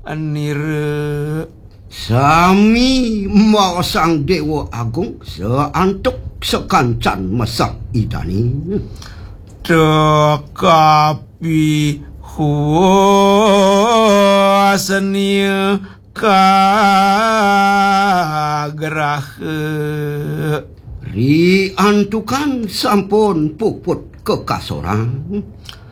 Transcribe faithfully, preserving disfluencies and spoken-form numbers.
nire sami mau sang Dewa Agung seantuk sekancan masak idani tekapi huasani kagrahe ri antukan sampun puput ke kasorang